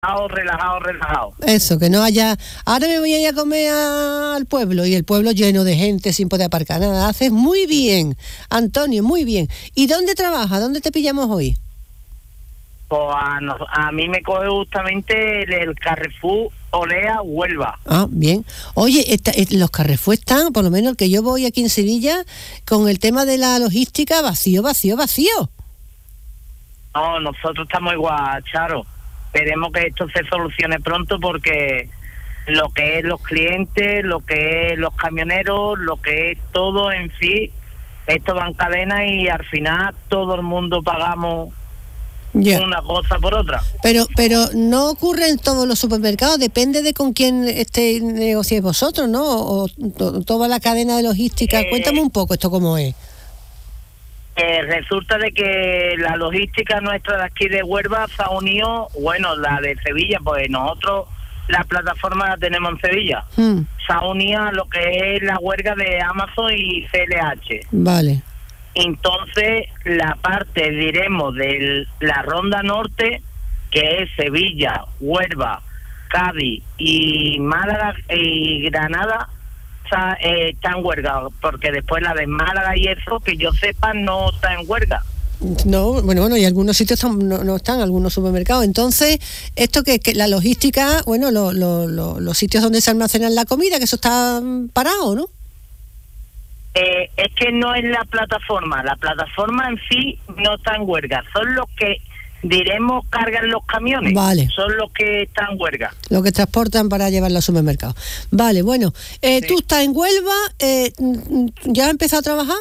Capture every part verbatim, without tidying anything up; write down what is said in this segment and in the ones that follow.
relajado, relajado, relajado. Eso, que no haya... Ahora me voy a ir a comer a- al pueblo, y el pueblo lleno de gente sin poder aparcar nada. Haces muy bien, Antonio, muy bien. ¿Y dónde trabajas? ¿Dónde te pillamos hoy? Pues a, no- a mí me coge justamente el, el Carrefour Olea Huelva. Ah, bien. Oye, esta- eh, los Carrefour están, por lo menos el que yo voy aquí en Sevilla, con el tema de la logística, vacío, vacío, vacío. No, nosotros estamos igual, Charo. Esperemos que esto se solucione pronto porque lo que es los clientes, lo que es los camioneros, lo que es todo en sí, esto va en cadena y al final todo el mundo pagamos Ya. una cosa por otra. Pero, pero no ocurre en todos los supermercados, depende de con quién este negociéis vosotros, ¿no? O, to- toda la cadena de logística. Eh, Cuéntame un poco esto cómo es. Eh, resulta de que la logística nuestra de aquí de Huelva se ha unido, bueno, la de Sevilla, pues nosotros la plataforma la tenemos en Sevilla, Hmm, se ha unido a lo que es la huelga de Amazon y C L H. vale. Entonces, la parte, diremos, de la ronda norte, que es Sevilla, Huelva, Cádiz y Málaga y Granada, está, eh, está en huelga, porque después la de Málaga y eso, que yo sepa, no está en huelga. No, bueno, bueno, y algunos sitios están- no, no están, algunos supermercados. Entonces, esto que, que la logística, bueno, lo- lo- lo- los sitios donde se almacenan la comida, que eso está mm, parado, ¿no? Eh, es que no es la plataforma, la plataforma en sí no está en huelga, son los que, diremos, cargan los camiones, Vale. son los que están en huelga. Lo que transportan para llevarlo al supermercado. Vale, bueno, eh, Sí. tú estás en Huelva, eh, mm, ¿ya has empezado a trabajar?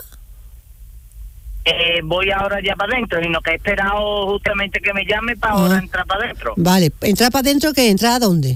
Eh, voy ahora ya para adentro, sino que he esperado justamente que me llame para Ah. ahora entrar para adentro. Vale, ¿entrar para adentro qué? ¿Entrar a dónde?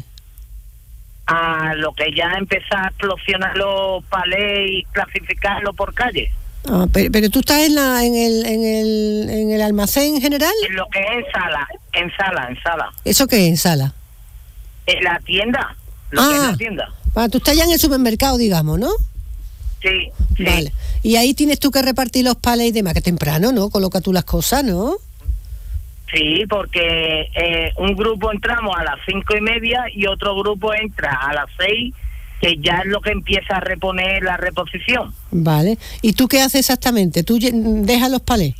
A lo que ya empezar a explosionar los palés y clasificarlo por calle. Ah, pero, pero tú estás en, la, en, el, en, el, en el almacén general. En lo que es en sala, en sala, en sala. ¿Eso qué es, en sala? En la tienda, lo que es Ah. la tienda. Ah, tú estás ya en el supermercado, digamos, ¿no? Sí, sí. Vale. Y ahí tienes tú que repartir los palés y demás, que temprano, ¿no? Coloca tú las cosas, ¿no? Sí, porque eh, un grupo entramos a las cinco y media y otro grupo entra a las seis, que ya es lo que empieza a reponer la reposición. Vale. ¿Y tú qué haces exactamente? ¿Tú lle- dejas los palés?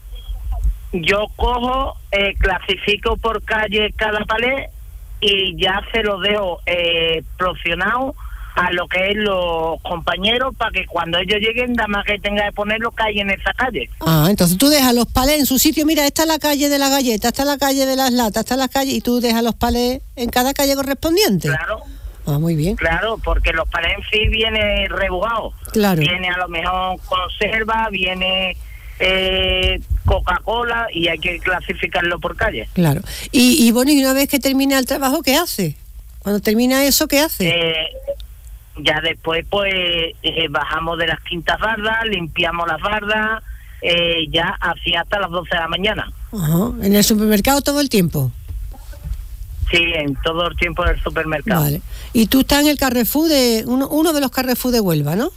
Yo cojo, eh, clasifico por calle cada palé y ya se lo dejo eh, proporcionado a lo que es los compañeros para que cuando ellos lleguen, nada más que tenga que ponerlo que hay en esa calle. Ah, entonces tú dejas los palés en su sitio. Mira, esta es la calle de la galleta, esta es la calle de las latas, esta es la calle, y tú dejas los palés en cada calle correspondiente. Claro, Ah, muy bien. claro, porque los palés en sí viene rebujado. Claro. Viene a lo mejor conserva, viene eh, Coca-Cola y hay que clasificarlo por calle. Claro. Y, y bueno, y una vez que termina el trabajo, ¿qué hace? Cuando termina eso, ¿qué hace? Eh, ya después pues eh, bajamos de las quintas bardas, limpiamos las bardas, eh, ya así hasta las doce de la mañana. Ajá. ¿En el supermercado todo el tiempo? Sí, en todo el tiempo del supermercado. Vale. Y tú estás en el Carrefour de... Uno, uno de los Carrefour de Huelva, ¿no?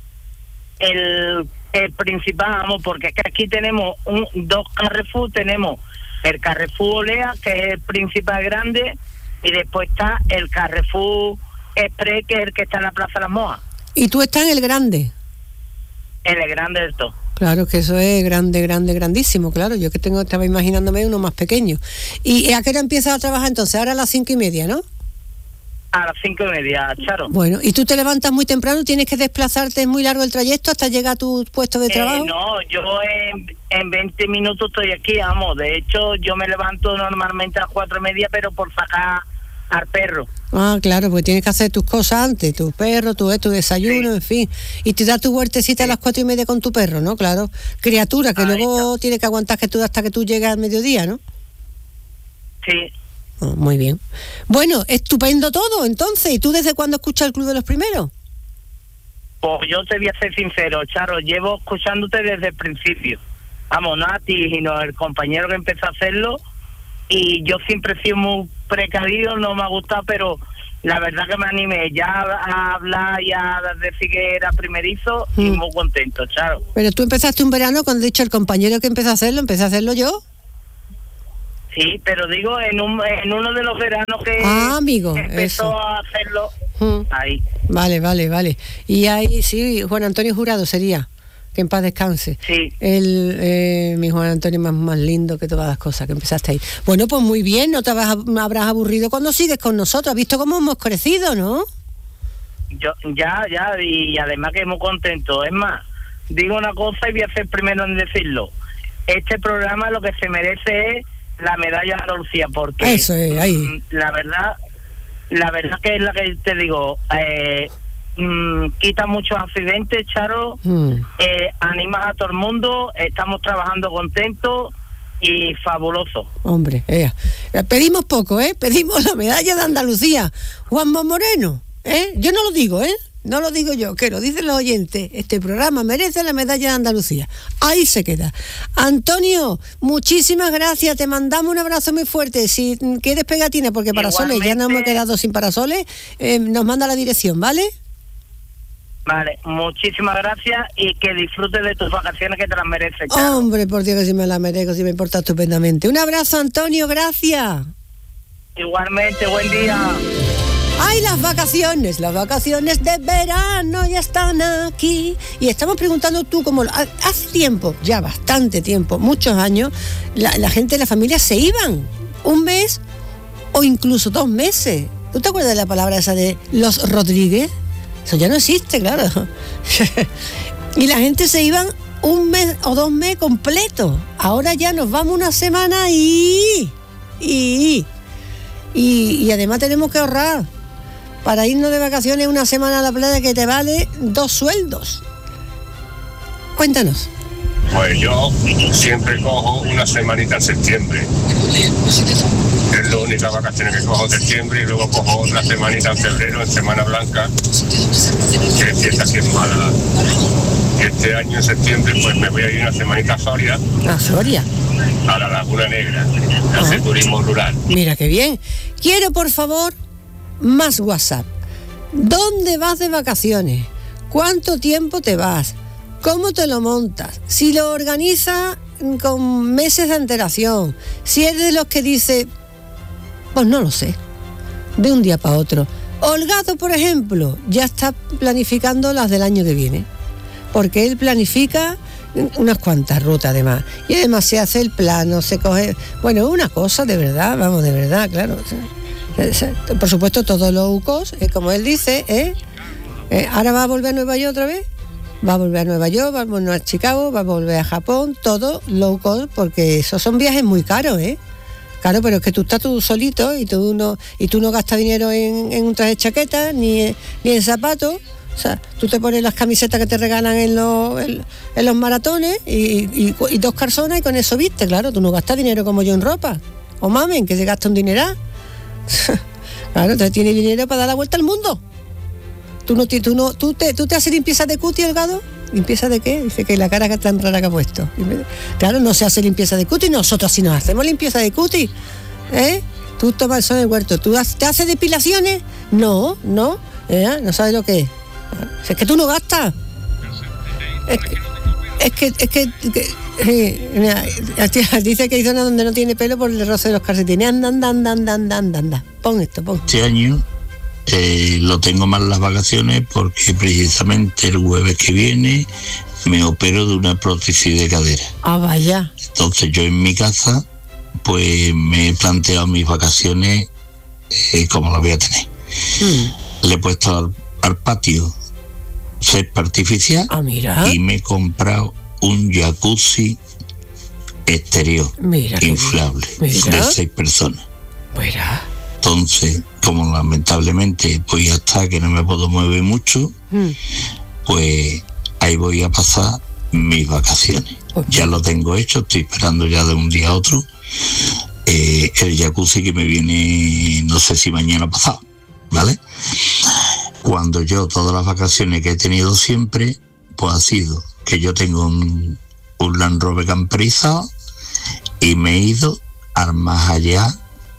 El, el principal, vamos, porque es que aquí tenemos un, dos Carrefour, tenemos el Carrefour Olea, que es el principal grande, y después está el Carrefour Express, que es el que está en la Plaza de las Mojas, Y tú estás en el grande. el grande del todo. Claro que eso es grande, grande, grandísimo, claro. Yo que tengo, estaba imaginándome uno más pequeño. ¿Y a qué hora empiezas a trabajar entonces? Ahora a las cinco y media, ¿no? A las cinco y media, Charo. Bueno, ¿y tú te levantas muy temprano? ¿Tienes que desplazarte? ¿Es muy largo el trayecto hasta llegar a tu puesto de trabajo? Eh, no, yo en, en veinte minutos estoy aquí, vamos. De hecho, yo me levanto normalmente a las cuatro y media, pero por sacar al perro. Ah, claro, porque tienes que hacer tus cosas antes, tu perro, tu, tu desayuno, Sí. en fin. Y te das tu huertecita a las cuatro y media con tu perro, ¿no? Claro. Criatura, que Ahí luego tiene que aguantar que tú hasta que tú llegas al mediodía, ¿no? Sí. Ah, muy bien. Bueno, estupendo todo, entonces. ¿Y tú desde cuándo escuchas el Club de los Primeros? Pues yo te voy a ser sincero, Charo, llevo escuchándote desde el principio. Vamos, no a ti, sino el compañero que empezó a hacerlo. Y yo siempre he sido muy precavido, no me ha gustado, pero la verdad que me animé ya a hablar y a decir que era primerizo y Mm. muy contento, Charo. Pero tú empezaste un verano, cuando he dicho el compañero que empezó a hacerlo, empecé a hacerlo yo. Sí, pero digo, en un en uno de los veranos que ah, amigo, empezó eso. a hacerlo, Mm. ahí. Vale, vale, vale. Y ahí, sí, Juan Antonio Jurado sería, que en paz descanse. Sí. El, eh, mi Juan Antonio más, más lindo que todas las cosas, que empezaste ahí. Bueno, pues muy bien, no te habrás, habrás aburrido cuando sigues con nosotros. ¿Has visto cómo hemos crecido, no? Yo, ya, ya, y además que muy contento. Es más, digo una cosa y voy a ser primero en decirlo. Este programa lo que se merece es la medalla de Andalucía, porque eso es, ahí. Mm, la verdad, la verdad que es la que te digo, eh, mm, quita muchos accidentes, Charo, Mm. eh, animas a todo el mundo, estamos trabajando contentos y fabuloso. Hombre, ea. Pedimos poco, ¿eh? Pedimos la medalla de Andalucía. Juanma Moreno, ¿eh? Yo no lo digo, ¿eh? No lo digo yo, que lo dicen los oyentes. Este programa merece la medalla de Andalucía. Ahí se queda. Antonio, muchísimas gracias. Te mandamos un abrazo muy fuerte. Si quieres pegatina, porque parasoles, ya nos hemos quedado sin parasoles, eh, nos manda la dirección, ¿vale? Vale, muchísimas gracias y que disfrutes de tus vacaciones que te las mereces, Charo. Hombre, por Dios que si me la merezco, si me importa estupendamente. Un abrazo, Antonio, gracias. Igualmente, buen día. ¡Ay, las vacaciones! Las vacaciones de verano ya están aquí. Y estamos preguntando tú, como hace tiempo, ya bastante tiempo, muchos años, la, la gente de la familia se iban un mes o incluso dos meses. ¿Tú te acuerdas de la palabra esa de los Rodríguez? Eso ya no existe, claro. Y la gente se iban un mes o dos meses completos. Ahora ya nos vamos una semana y... Y, y, y además tenemos que ahorrar para irnos de vacaciones una semana a la playa que te vale dos sueldos. Cuéntanos. Pues yo siempre cojo una semanita en septiembre. Es la única vacaciones que cojo en septiembre y luego cojo otra semanita en febrero, en Semana Blanca, que es fiesta aquí en Málaga. Y este año en septiembre pues me voy a ir una semanita a Soria. ¿A Soria? A la Laguna Negra, a hacer turismo rural. Mira qué bien. Quiero, por favor, más WhatsApp. ¿Dónde vas de vacaciones? ¿Cuánto tiempo te vas? ¿Cómo te lo montas? Si lo organizas con meses de antelación, si eres de los que dice, pues no lo sé, de un día para otro. Holgado, por ejemplo, ya está planificando las del año que viene, porque él planifica unas cuantas rutas además, y además se hace el plano, se coge, bueno, una cosa de verdad, vamos, de verdad, claro. Por supuesto, todo low cost, eh, como él dice, ¿eh? Eh, ahora va a volver a Nueva York otra vez, va a volver a Nueva York, va a volver a Chicago, va a volver a Japón, todo low cost, porque esos son viajes muy caros, ¿eh? Claro, pero es que tú estás tú solito y tú no, y tú no gastas dinero en, en un traje de chaqueta, ni, ni en zapatos. O sea, tú te pones las camisetas que te regalan en los, en, en los maratones y, y, y dos calzones y con eso viste, claro, tú no gastas dinero como yo en ropa. O mamen, que se gasta un dineral. Claro, entonces tienes dinero para dar la vuelta al mundo. Tú no, tú no, tú te, tú te haces limpieza de cutis, Holgado. ¿Limpieza de qué? Dice que la cara que tan rara que ha puesto. Claro, no se hace limpieza de cutis, nosotros sí nos hacemos limpieza de cutis. ¿Eh? Tú tomas el sol en el huerto. ¿Tú te haces depilaciones? No, no. ¿Eh? No sabes lo que es. Es que tú no gastas. Es que, es que, es que, que eh, mira, dice que hay zonas donde no tiene pelo por el roce de los calcetines. Anda, anda, anda, anda, anda, anda, anda. Pon esto, pon. Este año eh, lo tengo más las vacaciones porque precisamente el jueves que viene me opero de una prótesis de cadera. Ah, vaya. Entonces yo en mi casa pues me he planteado mis vacaciones eh, como las voy a tener. Mm. Le he puesto al, al patio césped artificial. Ah, mira. Y me he comprado un jacuzzi exterior, mira, inflable, mira. de seis personas. Mira. Entonces, como lamentablemente voy a estar que no me puedo mover mucho, mm. pues ahí voy a pasar mis vacaciones. Okay. Ya lo tengo hecho, estoy esperando ya de un día a otro eh, el jacuzzi que me viene, no sé si mañana pasado, ¿vale? Cuando yo todas las vacaciones que he tenido siempre, pues ha sido que yo tengo un, un Land Rover camperizado y me he ido al más allá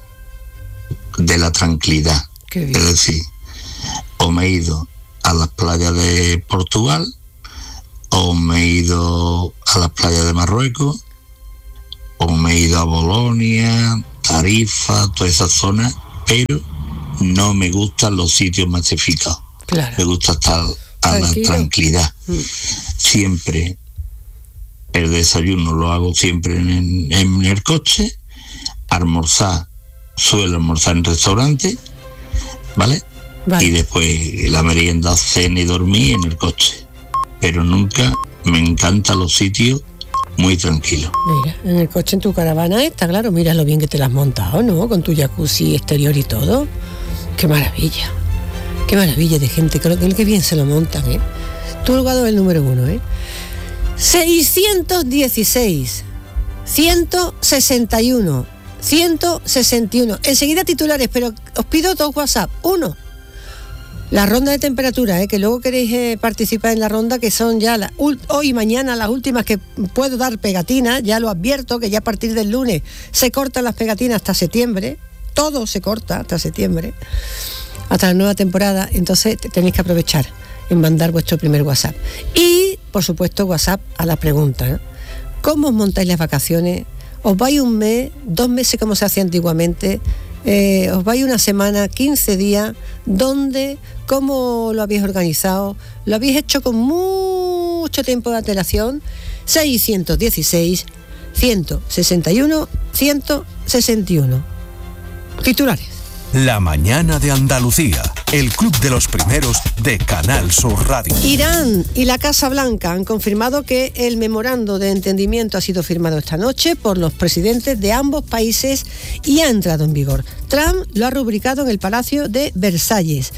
de la tranquilidad. Es decir, o me he ido a las playas de Portugal, o me he ido a las playas de Marruecos, o me he ido a Bolonia, Tarifa, toda esa zona, pero no me gustan los sitios masificados. Claro. Me gusta estar a Tranquilo. la tranquilidad. Mm. Siempre el desayuno lo hago siempre en, en el coche, almorzar, suelo almorzar en restaurante, ¿vale? Vale. Y después la merienda, cena y dormir en el coche. Pero nunca me encantan los sitios muy tranquilos. Mira, en el coche, en tu caravana, está claro, mira lo bien que te la has montado, ¿no? Con tu jacuzzi exterior y todo. Qué maravilla. Qué maravilla de gente, creo que bien se lo montan, ¿eh? Tu lugar es el número uno, ¿eh? seiscientos dieciséis, ciento sesenta y uno, ciento sesenta y uno. Enseguida titulares, pero os pido dos WhatsApp. Uno, la ronda de temperatura, ¿eh? Que luego queréis eh, participar en la ronda, que son ya la, hoy y mañana las últimas que puedo dar pegatinas. Ya lo advierto, que ya a partir del lunes se cortan las pegatinas hasta septiembre. Todo se corta hasta septiembre, hasta la nueva temporada. Entonces tenéis que aprovechar en mandar vuestro primer WhatsApp. Y, por supuesto, WhatsApp a la pregunta, ¿eh? ¿Cómo os montáis las vacaciones? ¿Os vais un mes, dos meses como se hacía antiguamente? Eh, ¿Os vais una semana, quince días? ¿Dónde? ¿Cómo lo habéis organizado? ¿Lo habéis hecho con mucho tiempo de antelación? seiscientos dieciséis, ciento sesenta y uno, ciento sesenta y uno. Titulares. La mañana de Andalucía, el club de los primeros de Canal Sur Radio. Irán y la Casa Blanca han confirmado que el memorando de entendimiento ha sido firmado esta noche por los presidentes de ambos países y ha entrado en vigor. Trump lo ha rubricado en el Palacio de Versalles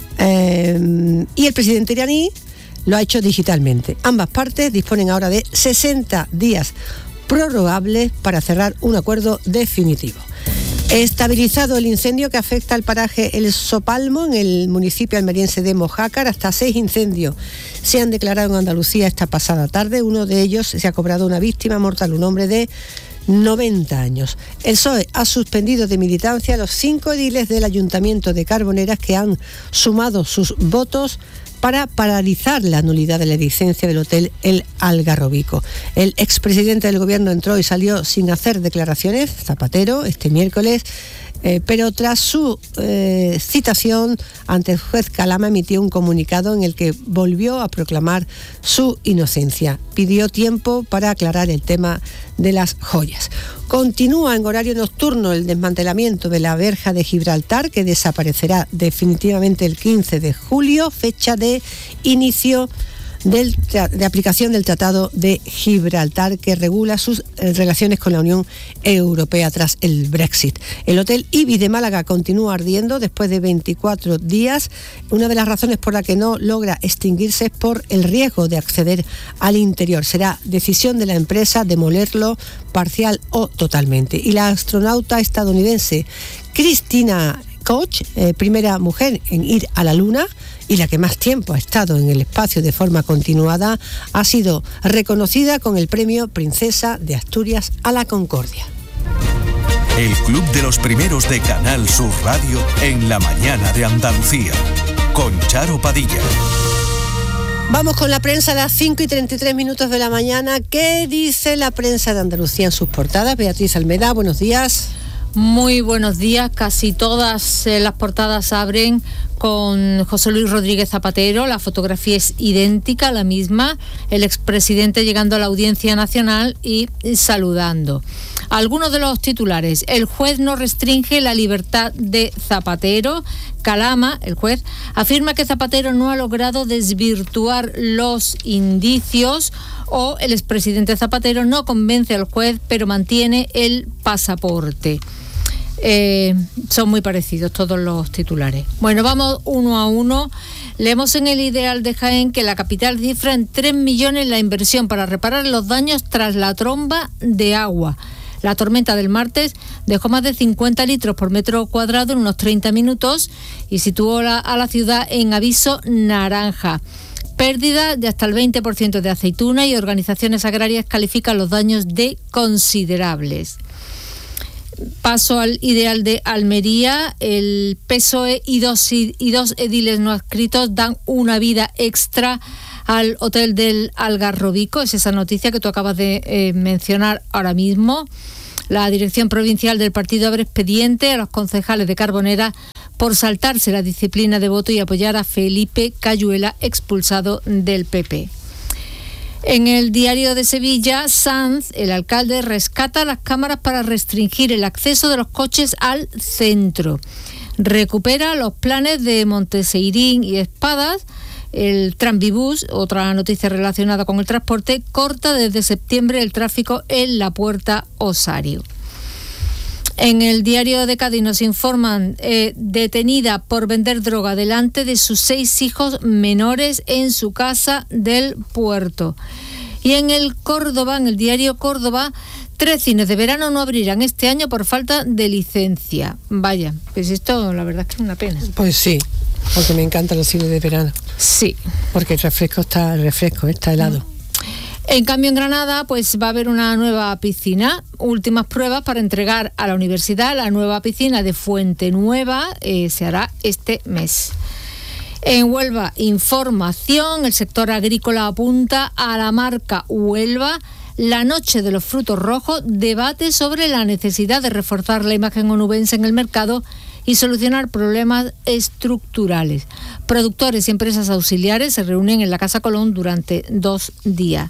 eh, y el presidente iraní lo ha hecho digitalmente. Ambas partes disponen ahora de sesenta días prorrogables para cerrar un acuerdo definitivo. Estabilizado el incendio que afecta al paraje El Sopalmo en el municipio almeriense de Mojácar. Hasta seis incendios se han declarado en Andalucía esta pasada tarde. Uno de ellos se ha cobrado una víctima mortal, un hombre de noventa años. El P S O E ha suspendido de militancia a los cinco ediles del Ayuntamiento de Carboneras que han sumado sus votos para paralizar la nulidad de la licencia del hotel El Algarrobico. El expresidente del gobierno entró y salió sin hacer declaraciones, Zapatero, este miércoles, eh, pero tras su eh, citación ante el juez Calama emitió un comunicado en el que volvió a proclamar su inocencia. Pidió tiempo para aclarar el tema de las joyas. Continúa en horario nocturno el desmantelamiento de la verja de Gibraltar, que desaparecerá definitivamente el quince de julio, fecha de inicio del, de aplicación del Tratado de Gibraltar, que regula sus eh, relaciones con la Unión Europea tras el Brexit. El Hotel Ibis de Málaga continúa ardiendo después de veinticuatro días. Una de las razones por la que no logra extinguirse es por el riesgo de acceder al interior. Será decisión de la empresa demolerlo parcial o totalmente. Y la astronauta estadounidense Christina Koch, eh, primera mujer en ir a la Luna y la que más tiempo ha estado en el espacio de forma continuada, ha sido reconocida con el premio Princesa de Asturias a la Concordia. El club de los primeros de Canal Sur Radio en la mañana de Andalucía, con Charo Padilla. Vamos con la prensa a las cinco y treinta y tres minutos de la mañana. ¿Qué dice la prensa de Andalucía en sus portadas? Beatriz Almeda, buenos días. Muy buenos días. Casi todas eh, las portadas abren con José Luis Rodríguez Zapatero. La fotografía es idéntica, la misma. El expresidente llegando a la Audiencia Nacional y saludando. Algunos de los titulares. El juez no restringe la libertad de Zapatero. Calama, el juez, afirma que Zapatero no ha logrado desvirtuar los indicios, o el expresidente Zapatero no convence al juez pero mantiene el pasaporte. Eh, son muy parecidos todos los titulares. Bueno, vamos uno a uno. Leemos en El Ideal de Jaén que la capital cifra en tres millones la inversión para reparar los daños tras la tromba de agua. La tormenta del martes dejó más de cincuenta litros por metro cuadrado en unos treinta minutos y situó la, a la ciudad en aviso naranja. Pérdida de hasta el veinte por ciento de aceituna y organizaciones agrarias califican los daños de considerables. Paso al Ideal de Almería. El P S O E y dos, y dos ediles no adscritos dan una vida extra al hotel del Algarrobico. Es esa noticia que tú acabas de eh, mencionar ahora mismo. La Dirección Provincial del partido abre expediente a los concejales de Carbonera por saltarse la disciplina de voto y apoyar a Felipe Cayuela, expulsado del P P. En el Diario de Sevilla, Sanz, el alcalde, rescata las cámaras para restringir el acceso de los coches al centro. Recupera los planes de Monteseirín y Espadas. El Tranvibús, otra noticia relacionada con el transporte, corta desde septiembre el tráfico en la Puerta Osario. En el Diario de Cádiz nos informan, eh, detenida por vender droga delante de sus seis hijos menores en su casa del puerto. Y en el Córdoba, en el Diario Córdoba, tres cines de verano no abrirán este año por falta de licencia. Vaya, pues esto la verdad es que es una pena. Pues sí, porque me encantan los cines de verano. Sí. Porque el refresco está, el refresco está helado. En cambio, en Granada, pues va a haber una nueva piscina. Últimas pruebas para entregar a la universidad la nueva piscina de Fuente Nueva. Eh, se hará este mes. En Huelva, información. El sector agrícola apunta a la marca Huelva. La Noche de los Frutos Rojos debate sobre la necesidad de reforzar la imagen onubense en el mercado y solucionar problemas estructurales. Productores y empresas auxiliares se reúnen en la Casa Colón durante dos días.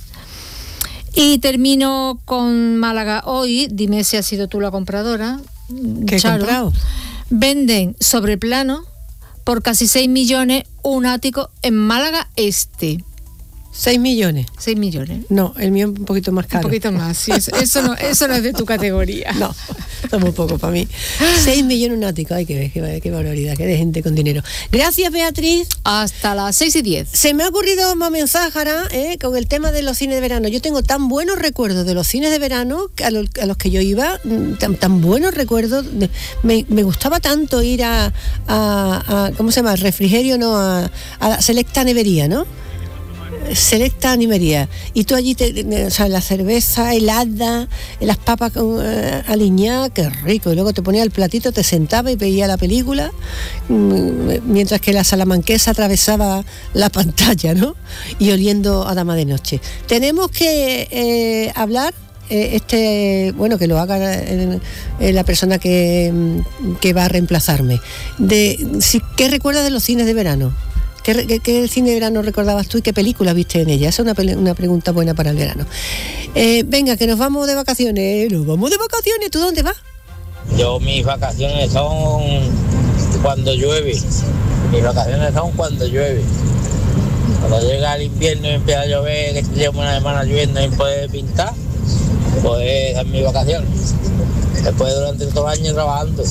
Y termino con Málaga hoy. Dime si has sido tú la compradora. ¿Qué he comprado? Venden sobre plano por casi seis millones un ático en Málaga Este. ¿seis millones? seis millones. No, el mío es un poquito más caro. Un poquito más, sí. Eso, eso, no, eso no es de tu categoría. No, es muy poco para mí. seis millones un ático. Ay, qué, qué, qué barbaridad, qué de gente con dinero. Gracias, Beatriz. Hasta las seis y diez. Se me ha ocurrido más mensaje ahora, ¿eh? Con el tema de los cines de verano. Yo tengo tan buenos recuerdos de los cines de verano a, lo, a los que yo iba, tan, tan buenos recuerdos. De, me, me gustaba tanto ir a, a, a ¿cómo se llama? Al refrigerio, no, a, a la Selecta Nevería, ¿no? Selecta Animería, y tú allí te, o sea, la cerveza helada, las papas con, uh, aliñadas, qué rico, y luego te ponía el platito, te sentaba y veía la película, mmm, mientras que la salamanquesa atravesaba la pantalla, ¿no? Y oliendo a Dama de Noche. Tenemos que eh, hablar eh, este, bueno, que lo haga eh, eh, la persona que, que va a reemplazarme, de si, ¿qué recuerdas de los cines de verano? ¿Qué, qué, ¿Qué cine de verano recordabas tú y qué película viste en ella? Esa es una, una pregunta buena para el verano. Eh, venga, que nos vamos de vacaciones. Nos vamos de vacaciones. ¿Tú dónde vas? Yo, mis vacaciones son cuando llueve. Mis vacaciones son cuando llueve. Cuando llega el invierno y empieza a llover, que llevo una semana lloviendo y puede pintar, pues esas son mis vacaciones. Después durante todo el año trabajando.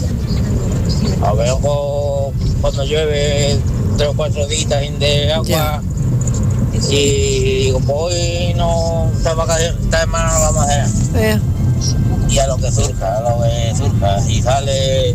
A ver, cuando llueve tres o cuatro días de agua, yeah. Y digo, pues hoy no, esta vacaciones, esta semana no vamos a hacer. Yeah. Y a lo que surja, a lo que surja, y sale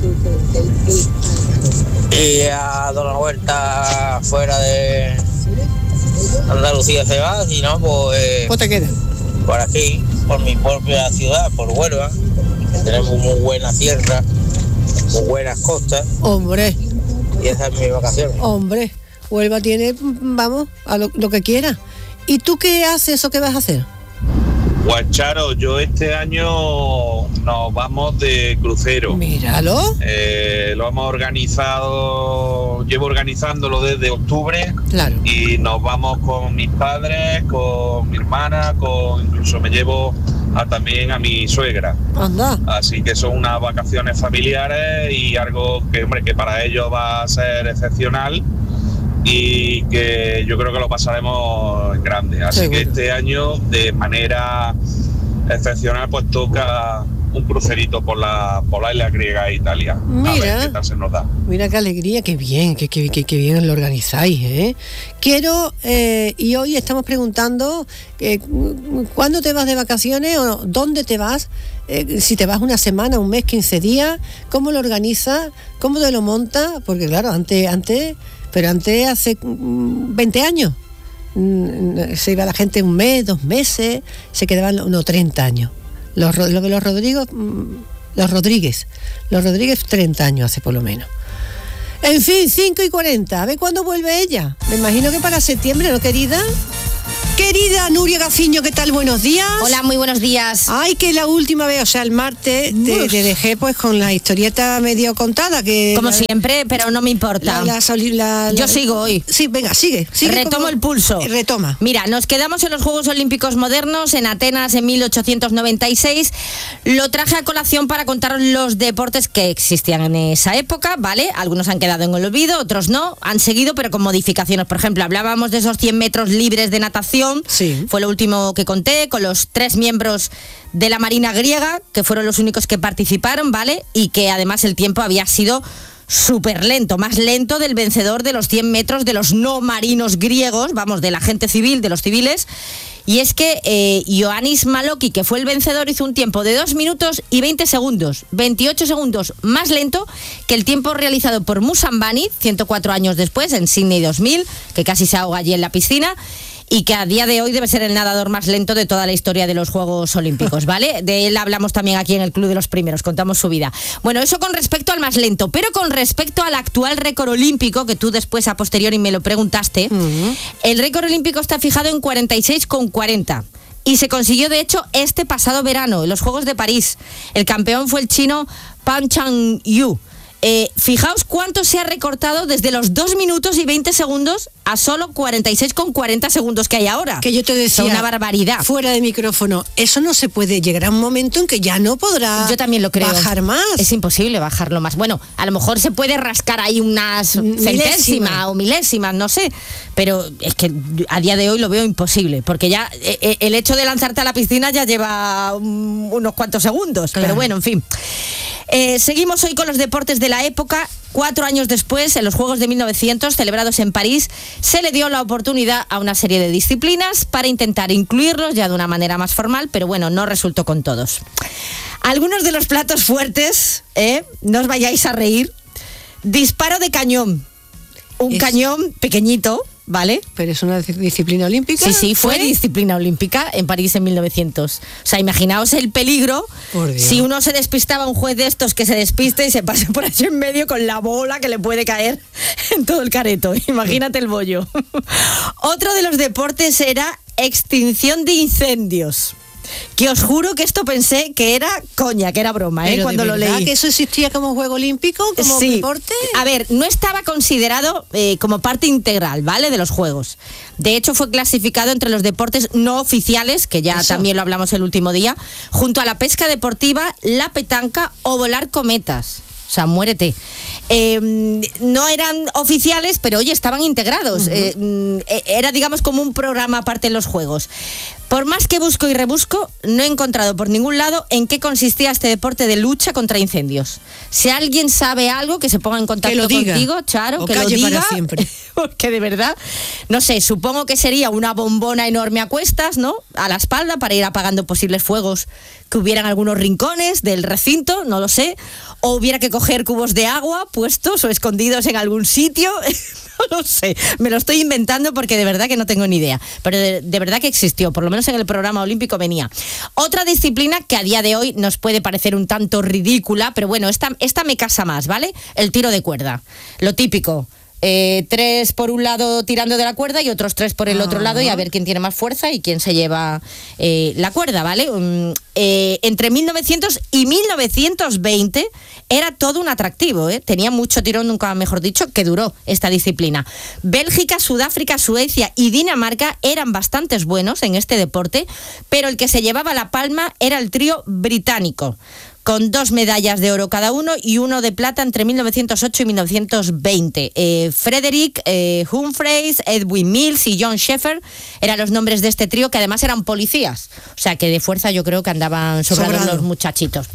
y a dar una vuelta fuera de Andalucía se va, si no, pues... ¿Cómo te quedas? Por aquí, por mi propia ciudad, por Huelva, que tenemos muy buena sierra, muy buenas costas. Hombre. Y esa es mi vacación. Hombre, Huelva tiene, vamos, a lo, lo que quiera. ¿Y tú qué haces o qué vas a hacer? Guacharo, yo este año nos vamos de crucero. Míralo. Eh, lo hemos organizado, llevo organizándolo desde octubre. Claro. Y nos vamos con mis padres, con mi hermana, con incluso me llevo a, también a mi suegra. Anda. Así que son unas vacaciones familiares y algo que, hombre, que para ellos va a ser excepcional y que yo creo que lo pasaremos en grande. Así Seguro. Que este año, de manera excepcional, pues toca un crucerito por la por la isla griega e Italia. Mira, a ver qué tal se nos da. Mira qué alegría, qué bien, qué, qué, qué, qué bien lo organizáis, ¿eh? Quiero, eh, y hoy estamos preguntando eh, ¿cuándo te vas de vacaciones o dónde te vas? Eh, si te vas una semana, un mes, quince días, ¿cómo lo organizas? ¿Cómo te lo montas? Porque claro, antes, antes, pero antes hace veinte años se iba la gente un mes, dos meses, se quedaban unos treinta años. Los, los, los, Rodrigo, los Rodríguez, los Rodríguez treinta años hace por lo menos. En fin, cinco y cuarenta. A ver cuándo vuelve ella. Me imagino que para septiembre, ¿no, querida? Querida Nuria Gaciño, ¿qué tal? Buenos días. Hola, muy buenos días. Ay, que la última vez, o sea, el martes, te, te dejé pues con la historieta medio contada. que Como la, siempre, pero no me importa. La, la, la, la, Yo sigo hoy. Sí, venga, sigue. sigue Retomo como, el pulso. Retoma. Mira, nos quedamos en los Juegos Olímpicos modernos en Atenas en mil ochocientos noventa y seis. Lo traje a colación para contar los deportes que existían en esa época, ¿vale? Algunos han quedado en el olvido, otros no. Han seguido, pero con modificaciones. Por ejemplo, hablábamos de esos cien metros libres de natación. Sí. Fue lo último que conté, con los tres miembros de la Marina griega, que fueron los únicos que participaron, ¿vale? Y que además el tiempo había sido súper lento, más lento del vencedor de los cien metros de los no marinos griegos, vamos, de la gente civil, de los civiles. Y es que eh, Ioannis Maloki, que fue el vencedor, hizo un tiempo de dos minutos y veinte segundos, veintiocho segundos más lento que el tiempo realizado por Musa Mbani, ciento cuatro años después, en Sydney dos mil, que casi se ahoga allí en la piscina, y que a día de hoy debe ser el nadador más lento de toda la historia de los Juegos Olímpicos, ¿vale? De él hablamos también aquí en el Club de los Primeros, contamos su vida. Bueno, eso con respecto al más lento, pero con respecto al actual récord olímpico, que tú después a posteriori me lo preguntaste, uh-huh. El récord olímpico está fijado en cuarenta y seis coma cuarenta. Y se consiguió, de hecho, este pasado verano, en los Juegos de París. El campeón fue el chino Pan Chang-yu. Eh, fijaos cuánto se ha recortado desde los dos minutos y veinte segundos a solo cuarenta y seis coma cuarenta segundos que hay ahora. Que yo te decía, una barbaridad. Fuera de micrófono, eso no se puede, llegar a un momento en que ya no podrá yo también lo creo. bajar más. Es imposible bajarlo más. Bueno, a lo mejor se puede rascar ahí unas centésimas o milésimas, no sé, pero es que a día de hoy lo veo imposible, porque ya eh, el hecho de lanzarte a la piscina ya lleva um, unos cuantos segundos, claro. Pero bueno, en fin. Eh, seguimos hoy con los deportes de la época. Cuatro años después, en los Juegos de mil novecientos, celebrados en París, se le dio la oportunidad a una serie de disciplinas para intentar incluirlos ya de una manera más formal, pero bueno, no resultó con todos. Algunos de los platos fuertes, ¿eh? No os vayáis a reír. Disparo de cañón. Un es... cañón pequeñito, ¿vale? Pero es una disciplina olímpica. Sí, sí, fue, fue disciplina olímpica en París en mil novecientos. O sea, imaginaos el peligro si uno se despistaba, un juez de estos que se despiste y se pase por allí en medio con la bola que le puede caer en todo el careto. Imagínate el bollo. Otro de los deportes era extinción de incendios. Que os juro que esto pensé que era coña, que era broma, ¿eh? Pero cuando ¿de lo verdad leí. ¿Que eso existía como juego olímpico, como sí. deporte? A ver, no estaba considerado eh, como parte integral, ¿vale? De los Juegos. De hecho, fue clasificado entre los deportes no oficiales, que ya eso. También lo hablamos el último día, junto a la pesca deportiva, la petanca o volar cometas. O sea, muérete. Eh, no eran oficiales, pero oye, estaban integrados. Uh-huh. Eh, era, digamos, como un programa aparte en los Juegos. Por más que busco y rebusco, no he encontrado por ningún lado en qué consistía este deporte de lucha contra incendios. Si alguien sabe algo, que se ponga en contacto contigo, Charo, o que calle lo diga. Para siempre. Porque de verdad, no sé, supongo que sería una bombona enorme a cuestas, ¿no? A la espalda, para ir apagando posibles fuegos que hubieran algunos rincones del recinto, no lo sé. O hubiera que coger cubos de agua puestos o escondidos en algún sitio. No lo sé, me lo estoy inventando porque de verdad que no tengo ni idea, pero de, de verdad que existió, por lo menos en el programa olímpico venía. Otra disciplina que a día de hoy nos puede parecer un tanto ridícula, pero bueno, esta, esta me casa más, ¿vale? El tiro de cuerda, lo típico. Eh, tres por un lado tirando de la cuerda y otros tres por el otro lado y a ver quién tiene más fuerza y quién se lleva eh, la cuerda, ¿vale? Um, eh, entre mil novecientos y mil novecientos veinte era todo un atractivo, ¿eh? Tenía mucho tirón, nunca mejor dicho, que duró esta disciplina. Bélgica, Sudáfrica, Suecia y Dinamarca eran bastantes buenos en este deporte, pero el que se llevaba la palma era el trío británico, con dos medallas de oro cada uno y uno de plata entre mil novecientos ocho y mil novecientos veinte. Eh, Frederick eh, Humphreys, Edwin Mills y John Sheffer eran los nombres de este trío, que además eran policías. O sea que de fuerza yo creo que andaban sobrados Sobrado. los muchachitos.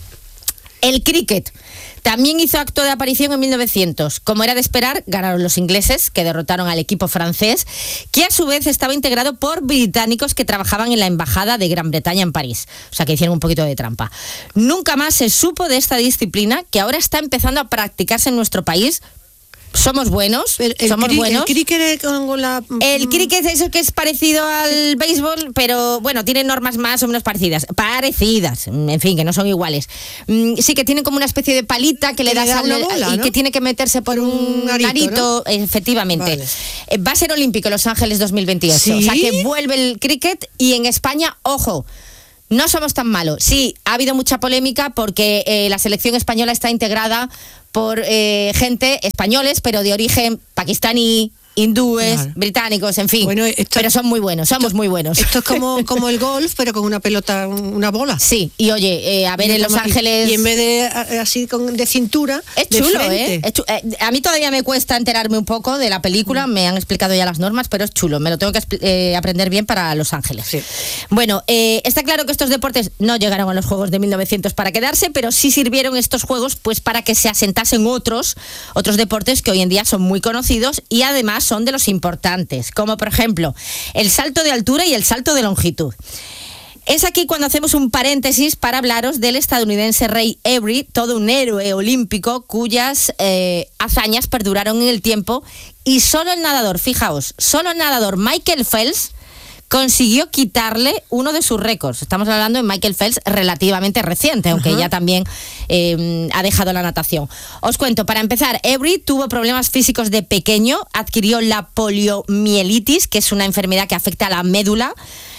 El cricket también hizo acto de aparición en mil novecientos. Como era de esperar, ganaron los ingleses, que derrotaron al equipo francés, que a su vez estaba integrado por británicos que trabajaban en la embajada de Gran Bretaña en París. O sea que hicieron un poquito de trampa. Nunca más se supo de esta disciplina, que ahora está empezando a practicarse en nuestro país, somos buenos, el, el somos cri, buenos. El cricket con la... El cricket es eso que es parecido al béisbol, pero bueno, tiene normas más o menos parecidas. Parecidas, en fin, que no son iguales. Sí que tienen como una especie de palita que le das a una bola, y ¿no? que tiene que meterse por un, un arito, arito ¿no? Efectivamente. Vale. Va a ser olímpico Los Ángeles dos mil veintiocho, ¿sí? O sea que vuelve el cricket y en España, ojo, no somos tan malos. Sí, ha habido mucha polémica porque eh, la selección española está integrada por eh, gente españoles, pero de origen pakistaní, hindúes, claro. británicos, en fin. Bueno, esto, pero son muy buenos, somos esto, muy buenos. Esto es como, como el golf, pero con una pelota, una bola. Sí, y oye, eh, a ver, y en Los Ángeles... Y en vez de así con, de cintura, es de chulo, frente. ¿eh? Es chu eh, A mí todavía me cuesta enterarme un poco de la película, mm. me han explicado ya las normas, pero es chulo, me lo tengo que eh, aprender bien para Los Ángeles. Sí. Bueno, eh, está claro que estos deportes no llegaron a los Juegos de mil novecientos para quedarse, pero sí sirvieron estos Juegos pues para que se asentasen otros, otros deportes que hoy en día son muy conocidos y además son de los importantes, como por ejemplo el salto de altura y el salto de longitud. Es aquí cuando hacemos un paréntesis para hablaros del estadounidense Ray Avery, todo un héroe olímpico cuyas eh, hazañas perduraron en el tiempo, y solo el nadador, fijaos, solo el nadador Michael Phelps consiguió quitarle uno de sus récords. Estamos hablando de Michael Phelps relativamente reciente, aunque uh-huh. ya también eh, ha dejado la natación. Os cuento, para empezar, Avery tuvo problemas físicos de pequeño, adquirió la poliomielitis, que es una enfermedad que afecta a la médula.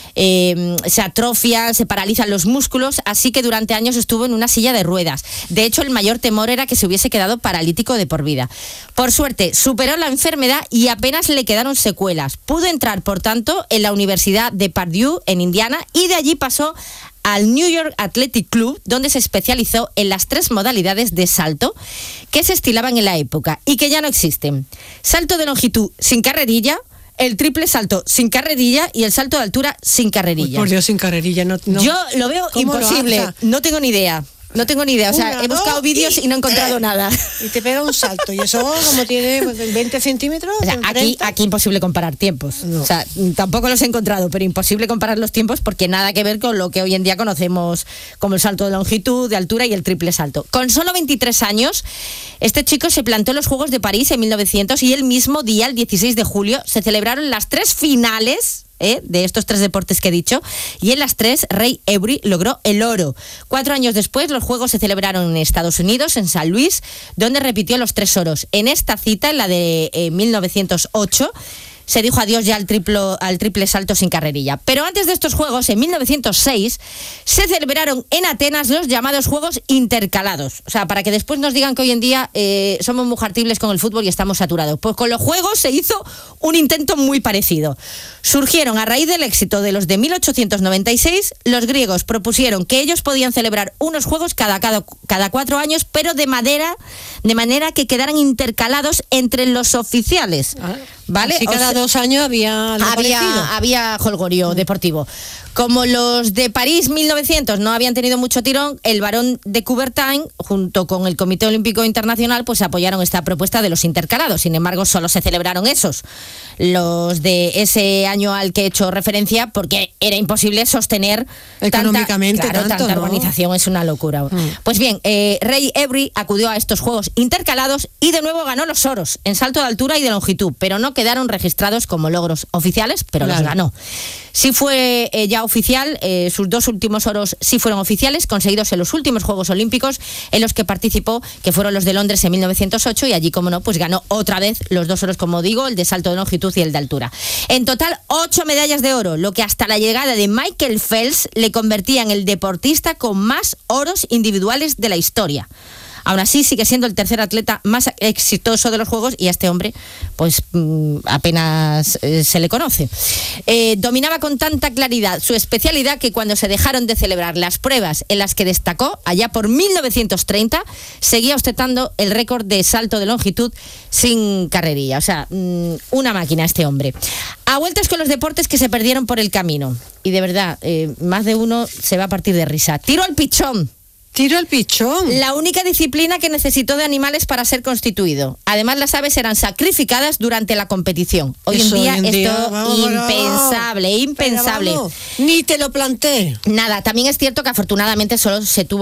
Eh, se atrofian, se paralizan los músculos, así que durante años estuvo en una silla de ruedas. De hecho, el mayor temor era que se hubiese quedado paralítico de por vida. Por suerte, superó la enfermedad y apenas le quedaron secuelas. Pudo entrar, por tanto, en la Universidad de Purdue, en Indiana, y de allí pasó al New York Athletic Club, donde se especializó en las tres modalidades de salto que se estilaban en la época y que ya no existen: salto de longitud sin carrerilla, el triple salto sin carrerilla y el salto de altura sin carrerilla. Uy, por Dios, sin carrerilla. No, no. Yo lo veo imposible, lo no tengo ni idea. No tengo ni idea, o sea, Una, he buscado vídeos y, y no he encontrado eh, nada. Y te pega un salto, y eso como tiene veinte centímetros. O sea, aquí, aquí imposible comparar tiempos. No. O sea, tampoco los he encontrado, pero imposible comparar los tiempos porque nada que ver con lo que hoy en día conocemos como el salto de longitud, de altura y el triple salto. Con solo veintitrés años, este chico se plantó en los Juegos de París en mil novecientos y el mismo día, el dieciséis de julio, se celebraron las tres finales ¿eh? de estos tres deportes que he dicho, y en las tres Ray Avery logró el oro. Cuatro años después los Juegos se celebraron en Estados Unidos, en San Luis, donde repitió los tres oros. En esta cita, en la de eh, mil novecientos ocho, se dijo adiós ya al, triplo, al triple salto sin carrerilla. Pero antes de estos Juegos, en mil novecientos seis, se celebraron en Atenas los llamados Juegos Intercalados. O sea, para que después nos digan que hoy en día eh, somos muy hartibles con el fútbol y estamos saturados. Pues con los Juegos se hizo un intento muy parecido. Surgieron a raíz del éxito de los de mil ochocientos noventa y seis, los griegos propusieron que ellos podían celebrar unos Juegos cada, cada, cada cuatro años, pero de, madera, de manera que quedaran intercalados entre los oficiales. Ah, ¿vale? Así cada dos años había algo había, parecido. había jolgorio deportivo. Como los de París mil novecientos no habían tenido mucho tirón, el Barón de Coubertin, junto con el Comité Olímpico Internacional, pues apoyaron esta propuesta de los intercalados. Sin embargo, solo se celebraron esos, los de ese año al que he hecho referencia, porque era imposible sostener económicamente tanta, claro, tanto, tanta ¿no? organización, es una locura. Mm. Pues bien, eh, Ray Avery acudió a estos Juegos Intercalados y de nuevo ganó los oros en salto de altura y de longitud, pero no quedaron registrados como logros oficiales, pero claro, los ganó. Sí fue eh, ya oficial, eh, sus dos últimos oros sí fueron oficiales, conseguidos en los últimos Juegos Olímpicos en los que participó, que fueron los de Londres en mil novecientos ocho, y allí, como no, pues ganó otra vez los dos oros, como digo, el de salto de longitud y el de altura. En total, ocho medallas de oro, lo que hasta la llegada de Michael Phelps le convertía en el deportista con más oros individuales de la historia. Aún así, sigue siendo el tercer atleta más exitoso de los Juegos y a este hombre pues mmm, apenas eh, se le conoce. Eh, dominaba con tanta claridad su especialidad que cuando se dejaron de celebrar las pruebas en las que destacó, allá por mil novecientos treinta, seguía ostentando el récord de salto de longitud sin carrerilla. O sea, mmm, una máquina este hombre. A vueltas con los deportes que se perdieron por el camino. Y de verdad, eh, más de uno se va a partir de risa. Tiro al pichón. Tiro al pichón. La única disciplina que necesitó de animales para ser constituido. Además, las aves eran sacrificadas durante la competición. Hoy Eso en día, hoy en día esto vamos, impensable, vamos. impensable. Ni te lo planteé. Nada, también es cierto que afortunadamente solo se tuvo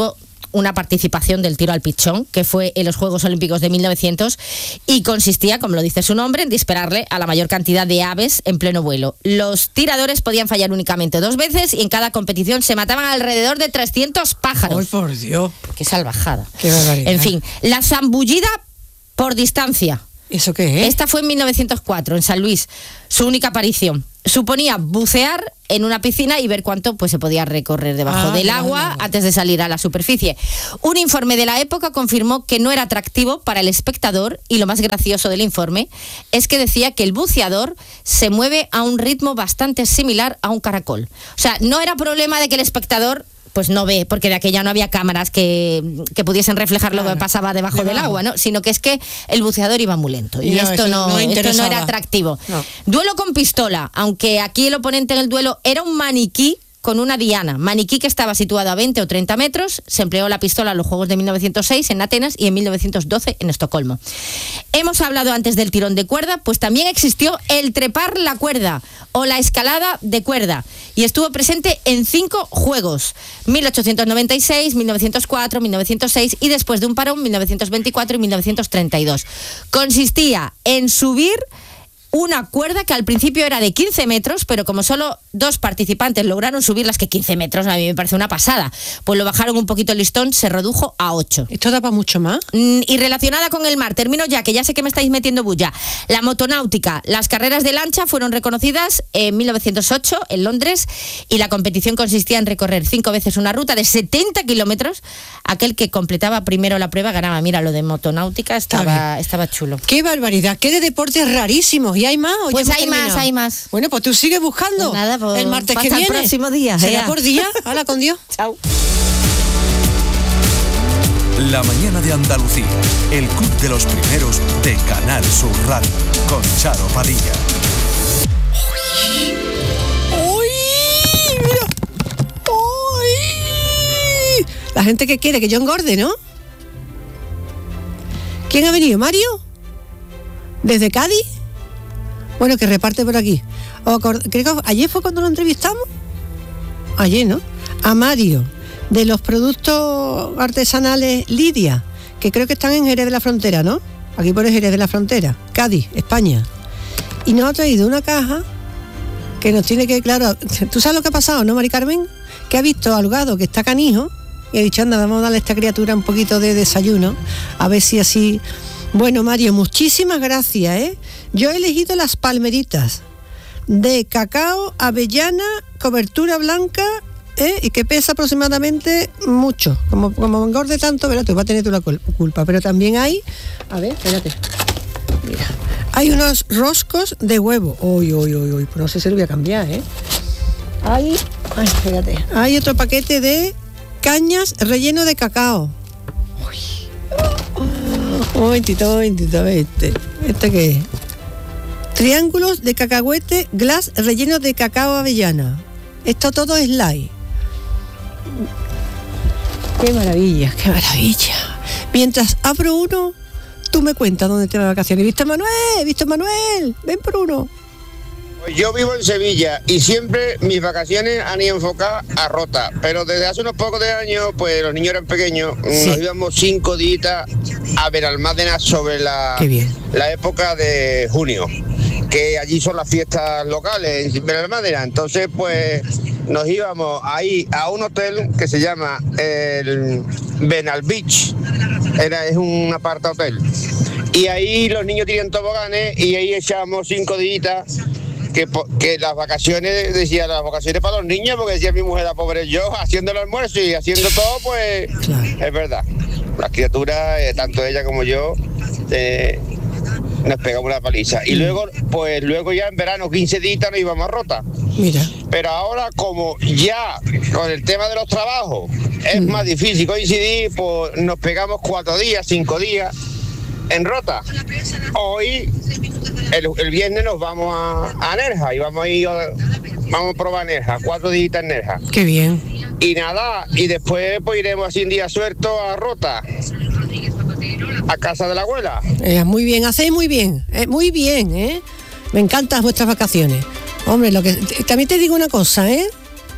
una participación del tiro al pichón, que fue en los Juegos Olímpicos de mil novecientos, y consistía, como lo dice su nombre, en dispararle a la mayor cantidad de aves en pleno vuelo. Los tiradores podían fallar únicamente dos veces y en cada competición se mataban alrededor de trescientos pájaros. ¡Ay, por Dios! ¡Qué salvajada! ¡Qué barbaridad! En fin, la zambullida por distancia. ¿Eso qué es? Esta fue en mil novecientos cuatro, en San Luis, su única aparición. Suponía bucear en una piscina y ver cuánto pues, se podía recorrer debajo ah, del no, agua no, no. antes de salir a la superficie. Un informe de la época confirmó que no era atractivo para el espectador, y lo más gracioso del informe es que decía que el buceador se mueve a un ritmo bastante similar a un caracol. O sea, no era problema de que el espectador pues no ve, porque de aquella no había cámaras que, que pudiesen reflejar claro, lo que pasaba debajo, debajo del agua, ¿no? Sino que es que el buceador iba muy lento y no, esto, no, no esto no era atractivo. No. Duelo con pistola, aunque aquí el oponente en el duelo era un maniquí con una diana, maniquí que estaba situado a veinte o treinta metros. Se empleó la pistola en los Juegos de mil novecientos seis en Atenas y en mil novecientos doce en Estocolmo. Hemos hablado antes del tirón de cuerda, pues también existió el trepar la cuerda o la escalada de cuerda, y estuvo presente en cinco Juegos: mil ochocientos noventa y seis, mil novecientos cuatro, mil novecientos seis y después de un parón mil novecientos veinticuatro y mil novecientos treinta y dos. Consistía en subir una cuerda que al principio era de quince metros, pero como solo dos participantes lograron subir las que quince metros, a mí me parece una pasada, pues lo bajaron un poquito el listón, se redujo a ocho. ¿Esto da para mucho más? Mm, y relacionada con el mar, termino ya, que ya sé que me estáis metiendo bulla. La motonáutica, las carreras de lancha fueron reconocidas en mil novecientos ocho en Londres, y la competición consistía en recorrer cinco veces una ruta de setenta kilómetros. Aquel que completaba primero la prueba ganaba. Mira, lo de motonáutica estaba, estaba chulo. ¡Qué barbaridad! ¡Qué de deportes rarísimos! ¿Y hay más? ¿O pues ya hay terminado? más, hay más. Bueno, pues tú sigues buscando. Pues nada, pues el martes que viene. El próximo día. ¿Será por día? Hala, con Dios. Chao. La mañana de Andalucía, el club de los primeros de Canal Sur Radio, con Charo Padilla. ¡Uy! ¡Uy! ¡Mira! ¡Uy! La gente que quiere que yo engorde, ¿no? ¿Quién ha venido? ¿Mario? ¿Desde Cádiz? Bueno, que reparte por aquí. Creo que ayer fue cuando lo entrevistamos. Ayer, ¿no? A Mario, de los productos artesanales Lidia, que creo que están en Jerez de la Frontera, ¿no? Aquí por Jerez de la Frontera, Cádiz, España. Y nos ha traído una caja que nos tiene que, claro, ¿tú sabes lo que ha pasado, no, Mari Carmen? Que ha visto al gado que está canijo y ha dicho, anda, vamos a darle a esta criatura un poquito de desayuno, a ver si así... Bueno, Mario, muchísimas gracias, ¿eh? Yo he elegido las palmeritas de cacao, avellana, cobertura blanca, ¿eh? Y que pesa aproximadamente mucho. Como, como engorde tanto, verás, tú vas a tener tú la culpa. Pero también hay, a ver, espérate, mira, hay unos roscos de huevo. Uy, uy, uy, uy, pues no sé si lo voy a cambiar, ¿eh? Hay, ay, espérate, hay otro paquete de cañas relleno de cacao. Uy. Un momentito, un momentito, este. ¿Este qué es? Triángulos de cacahuete glass rellenos de cacao avellana. Esto todo es light. Qué maravilla, qué maravilla. Mientras abro uno, tú me cuentas dónde te vas de vacaciones. ¿Víctor Manuel? ¿Víctor Manuel? Ven por uno. Pues yo vivo en Sevilla y siempre mis vacaciones han ido enfocadas a Rota, pero desde hace unos pocos de años, pues los niños eran pequeños, sí. Nos íbamos cinco días a Benalmádena sobre la, la época de junio, que allí son las fiestas locales en Benalmádena. Entonces pues nos íbamos ahí a un hotel que se llama el Benal Beach, era, es un aparta hotel, y ahí los niños tienen toboganes y ahí echábamos cinco días. Que, que las vacaciones, decía, las vacaciones para los niños, porque decía mi mujer, la pobre yo, haciendo el almuerzo y haciendo todo, pues claro. Es verdad, las criaturas, eh, tanto ella como yo, eh, nos pegamos una paliza. Y luego, pues luego ya en verano, quince días nos íbamos a Rota. Mira. Pero ahora, como ya con el tema de los trabajos es mm. más difícil coincidir, pues nos pegamos cuatro días, cinco días en Rota. Hoy, el, el viernes nos vamos a, a Nerja y vamos a ir, vamos a probar Nerja, cuatro días en Nerja. Qué bien. Y nada, y después pues iremos así un día suelto a Rota, a casa de la abuela. Eh, muy bien, hacéis muy bien, eh, muy bien, ¿eh? Me encantan vuestras vacaciones. Hombre, lo que también te digo una cosa, ¿eh?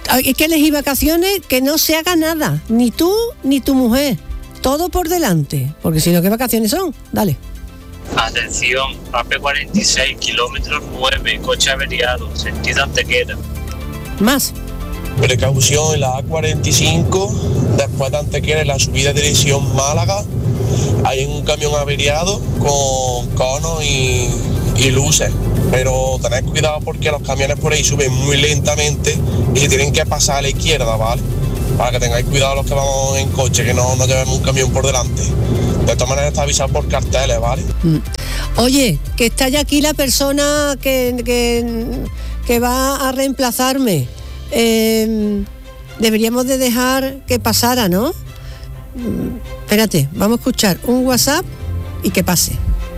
Hay que elegir vacaciones que no se haga nada, ni tú ni tu mujer. Todo por delante, porque si no, ¿qué vacaciones son? Dale. Atención, A P cuarenta y seis, kilómetros nueve, coche averiado, sentido Antequera. Más. Precaución en la A cuarenta y cinco, después de Antequera, en la subida de dirección Málaga, hay un camión averiado con conos y, y luces. Pero tened cuidado porque los camiones por ahí suben muy lentamente y se tienen que pasar a la izquierda, ¿vale? Para que tengáis cuidado los que vamos en coche, que no, no llevemos un camión por delante. De todas maneras está avisado por carteles, ¿vale? Mm. Oye, que está ya aquí la persona que, que, que va a reemplazarme. Eh, deberíamos de dejar que pasara, ¿no? Mm, espérate, vamos a escuchar un WhatsApp y que pase.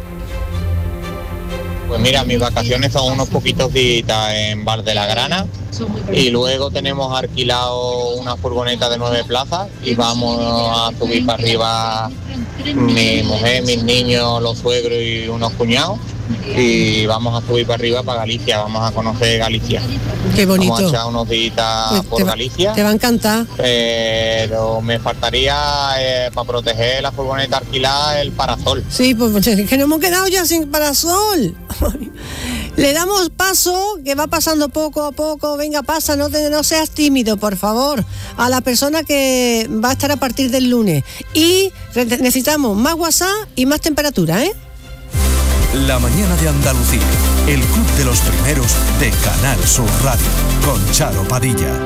Pues mira, mis vacaciones son unos poquitos días en Val de la Grana y luego tenemos alquilado una furgoneta de nueve plazas y vamos a subir para arriba mi mujer, mis niños, los suegros y unos cuñados y vamos a subir para arriba para Galicia, vamos a conocer Galicia. Qué bonito. Vamos a echar unos días pues por te va, Galicia. Te va a encantar. Pero me faltaría eh, para proteger la furgoneta alquilada el parasol. Sí, pues es que nos hemos quedado ya sin parasol. Le damos paso, que va pasando poco a poco. Venga, pasa, no, te, no seas tímido, por favor. A la persona que va a estar a partir del lunes. Y necesitamos más WhatsApp y más temperatura, ¿eh? La mañana de Andalucía, el club de los primeros de Canal Sur Radio, con Charo Padilla.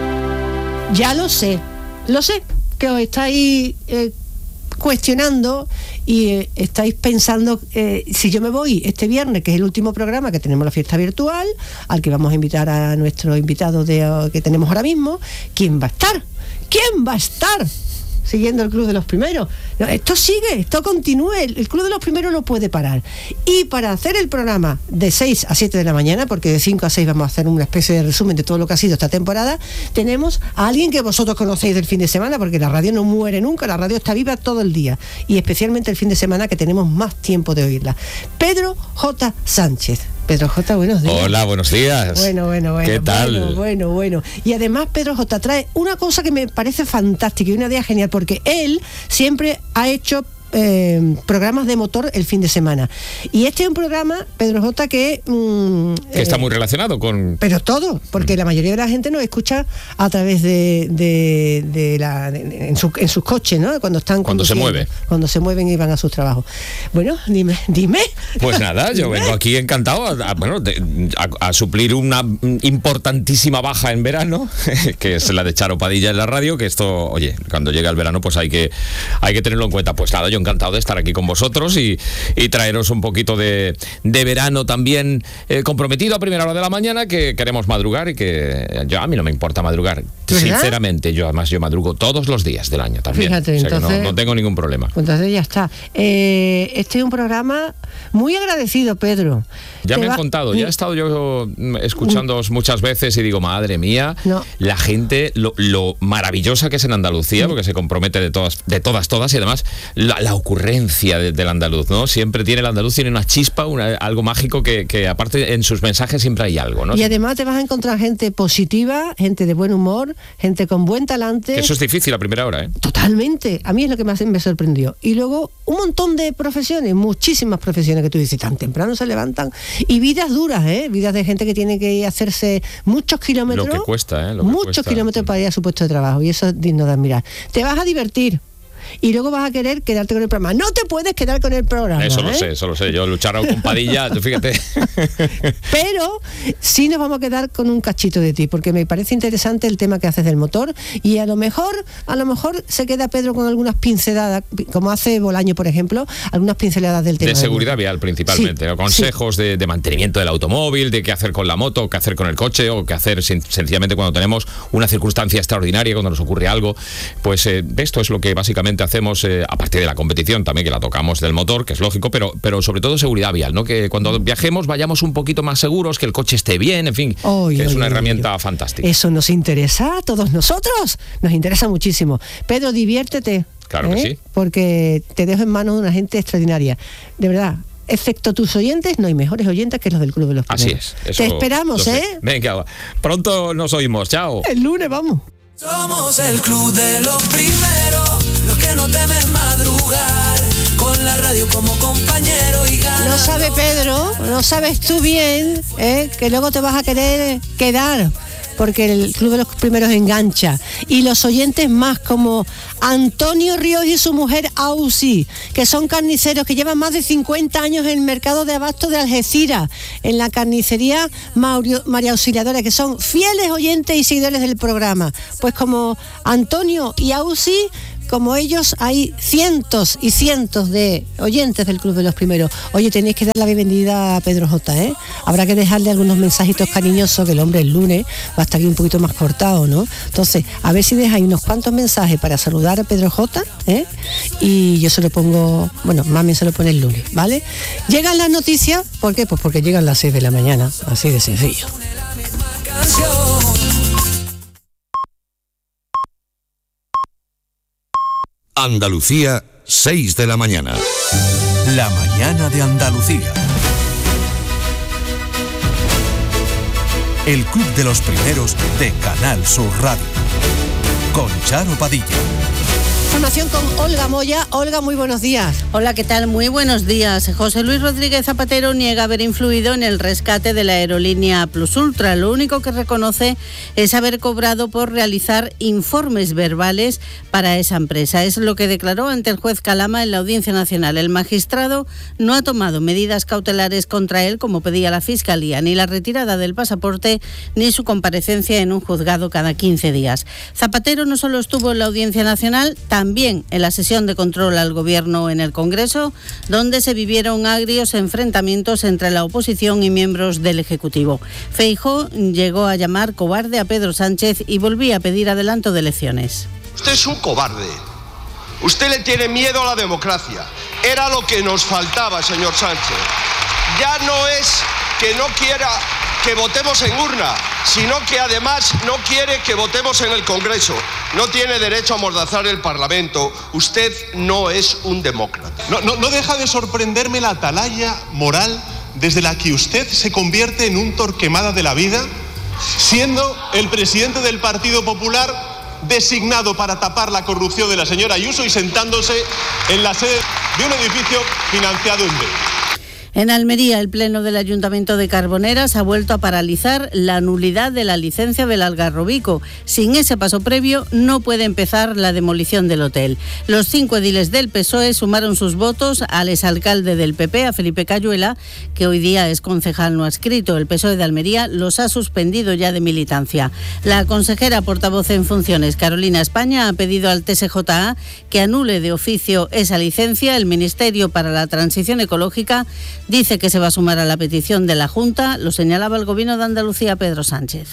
Ya lo sé, lo sé, que os estáis eh, cuestionando y eh, estáis pensando, eh, si yo me voy este viernes, que es el último programa, que tenemos la fiesta virtual, al que vamos a invitar a nuestro invitado de, uh, que tenemos ahora mismo, ¿quién va a estar? ¿Quién va a estar? Siguiendo el Club de los Primeros. No, esto sigue, esto continúa, el, el Club de los Primeros no puede parar. Y para hacer el programa de seis a siete de la mañana, porque de cinco a seis vamos a hacer una especie de resumen de todo lo que ha sido esta temporada, tenemos a alguien que vosotros conocéis del fin de semana, porque la radio no muere nunca, la radio está viva todo el día, y especialmente el fin de semana, que tenemos más tiempo de oírla. Pedro J. Sánchez. Pedro J, buenos días. Hola, buenos días. Bueno, bueno, bueno. ¿Qué tal? Bueno, bueno, bueno. Y además Pedro J trae una cosa que me parece fantástica y una idea genial, porque él siempre ha hecho eh, programas de motor el fin de semana. Y este es un programa, Pedro J, que... Mm, que está eh, muy relacionado con... Pero todo, porque mm. la mayoría de la gente nos escucha a través de, de, de la... De, en, su, en sus coches, ¿no? Cuando están... Cuando se mueve. Cuando se mueven y van a sus trabajos. Bueno, dime, dime. Pues nada, dime. Yo vengo aquí encantado a, a, bueno, de, a, a suplir una importantísima baja en verano, que es la de Charo Padilla en la radio, que esto, oye, cuando llega el verano pues hay que, hay que tenerlo en cuenta. Pues nada, yo encantado de estar aquí con vosotros y, y traeros un poquito de, de verano también eh, comprometido a primera hora de la mañana, que queremos madrugar y que yo, a mí no me importa madrugar, ¿verdad? Sinceramente. Yo además yo madrugo todos los días del año también. Fíjate, o sea, entonces, que no, no tengo ningún problema. Entonces ya está. Eh, este es un programa muy agradecido, Pedro. Ya me va... han contado, ya he estado yo escuchándoos muchas veces y digo, madre mía, no. la gente, lo, lo maravillosa que es en Andalucía, sí. porque se compromete de todas, de todas, todas, y además la, la ocurrencia de, del andaluz, ¿no? Siempre tiene el andaluz, tiene una chispa, una, algo mágico que, que aparte en sus mensajes siempre hay algo, ¿no? Y además te vas a encontrar gente positiva, gente de buen humor, gente con buen talante. Que eso es difícil a primera hora, ¿eh? Totalmente. A mí es lo que más me sorprendió. Y luego un montón de profesiones, muchísimas profesiones que tú dices, tan temprano se levantan. Y vidas duras, ¿eh? Vidas de gente que tiene que hacerse muchos kilómetros. Lo que cuesta, ¿eh? Lo que muchos cuesta. kilómetros para ir a su puesto de trabajo. Y eso es digno de admirar. Te vas a divertir. Y luego vas a querer quedarte con el programa. No te puedes quedar con el programa. Eso lo ¿eh? sé, eso lo sé. Yo luchar con Padilla, tú fíjate. Pero sí nos vamos a quedar con un cachito de ti, porque me parece interesante el tema que haces del motor. Y a lo mejor, a lo mejor se queda Pedro con algunas pinceladas, como hace Bolaño, por ejemplo, algunas pinceladas del tema. De seguridad vial, principalmente. Sí, ¿no? Consejos sí. de, de mantenimiento del automóvil, de qué hacer con la moto, qué hacer con el coche, o qué hacer sen- sencillamente cuando tenemos una circunstancia extraordinaria, cuando nos ocurre algo. Pues eh, esto es lo que básicamente hacemos, eh, aparte de la competición también, que la tocamos del motor, que es lógico, pero, pero sobre todo seguridad vial, ¿no? Que cuando viajemos vayamos un poquito más seguros, que el coche esté bien, en fin, oy, que oy, es una oy, herramienta oy. fantástica. Eso nos interesa a todos nosotros, nos interesa muchísimo. Pedro, diviértete. Claro ¿eh? que sí. Porque te dejo en manos de una gente extraordinaria. De verdad, excepto tus oyentes, no hay mejores oyentes que los del Club de los Primeros. Así es. Eso Te esperamos, ¿eh? Venga, pronto nos oímos. Chao. El lunes vamos. Somos el Club de los Primeros, los que no temen madrugar, con la radio como compañero y ganar. No sabe Pedro, no sabes tú bien, ¿eh? Que luego te vas a querer quedar, porque el Club de los Primeros engancha. Y los oyentes más, como Antonio Ríos y su mujer Ausi, que son carniceros, que llevan más de cincuenta años en el mercado de abasto de Algeciras, en la carnicería Mario, María Auxiliadora, que son fieles oyentes y seguidores del programa. Pues como Antonio y Ausi, como ellos, hay cientos y cientos de oyentes del Club de los Primeros. Oye, tenéis que dar la bienvenida a Pedro J, ¿eh? Habrá que dejarle algunos mensajitos cariñosos, que el hombre el lunes va a estar aquí un poquito más cortado, ¿no? Entonces, a ver si dejáis unos cuantos mensajes para saludar a Pedro J, ¿eh? Y yo se lo pongo, bueno, mami se lo pone el lunes, ¿vale? Llegan las noticias, ¿por qué? Pues porque llegan las seis de la mañana, así de sencillo. Andalucía, seis de la mañana. La mañana de Andalucía. El Club de los Primeros de Canal Sur Radio. Con Charo Padilla. Información con Olga Moya. Olga, muy buenos días. Hola, ¿qué tal? Muy buenos días. José Luis Rodríguez Zapatero niega haber influido en el rescate de la aerolínea Plus Ultra. Lo único que reconoce es haber cobrado por realizar informes verbales para esa empresa. Es lo que declaró ante el juez Calama en la Audiencia Nacional. El magistrado no ha tomado medidas cautelares contra él, como pedía la Fiscalía, ni la retirada del pasaporte, ni su comparecencia en un juzgado cada quince días. Zapatero no solo estuvo en la Audiencia Nacional, también en la sesión de control al Gobierno en el Congreso, donde se vivieron agrios enfrentamientos entre la oposición y miembros del Ejecutivo. Feijóo llegó a llamar cobarde a Pedro Sánchez y volvía a pedir adelanto de elecciones. Usted es un cobarde. Usted le tiene miedo a la democracia. Era lo que nos faltaba, señor Sánchez. Ya no es que no quiera que votemos en urna, sino que además no quiere que votemos en el Congreso. No tiene derecho a amordazar el Parlamento. Usted no es un demócrata. No, no, no deja de sorprenderme la atalaya moral desde la que usted se convierte en un Torquemada de la vida, siendo el presidente del Partido Popular designado para tapar la corrupción de la señora Ayuso y sentándose en la sede de un edificio financiado en B. En Almería, el Pleno del Ayuntamiento de Carboneras ha vuelto a paralizar la nulidad de la licencia del Algarrobico. Sin ese paso previo, no puede empezar la demolición del hotel. Los cinco ediles del P S O E sumaron sus votos al exalcalde del P P, a Felipe Cayuela, que hoy día es concejal no adscrito. El P S O E de Almería los ha suspendido ya de militancia. La consejera portavoz en funciones, Carolina España, ha pedido al T S J A que anule de oficio esa licencia. El Ministerio para la Transición Ecológica dice que se va a sumar a la petición de la Junta. Lo señalaba el Gobierno de Andalucía, Pedro Sánchez.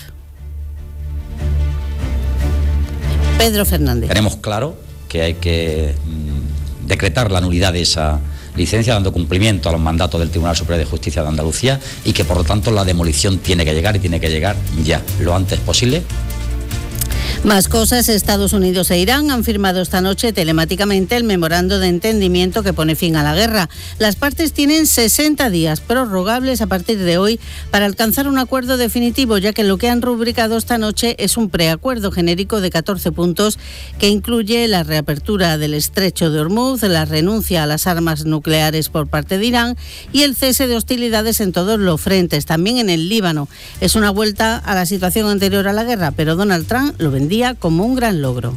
Pedro Fernández. Tenemos claro que hay que mmm, decretar la nulidad de esa licencia, dando cumplimiento a los mandatos del Tribunal Superior de Justicia de Andalucía, y que por lo tanto la demolición tiene que llegar y tiene que llegar ya, lo antes posible. Más cosas. Estados Unidos e Irán han firmado esta noche telemáticamente el memorando de entendimiento que pone fin a la guerra. Las partes tienen sesenta días prorrogables a partir de hoy para alcanzar un acuerdo definitivo, ya que lo que han rubricado esta noche es un preacuerdo genérico de catorce puntos que incluye la reapertura del estrecho de Hormuz, la renuncia a las armas nucleares por parte de Irán y el cese de hostilidades en todos los frentes, también en el Líbano. Es una vuelta a la situación anterior a la guerra, pero Donald Trump lo vendía como un gran logro.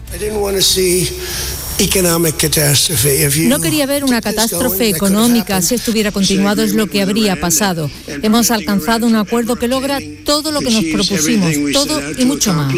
No quería ver una catástrofe económica. Si esto hubiera continuado, es lo que habría pasado. Hemos alcanzado un acuerdo que logra todo lo que nos propusimos, todo y mucho más.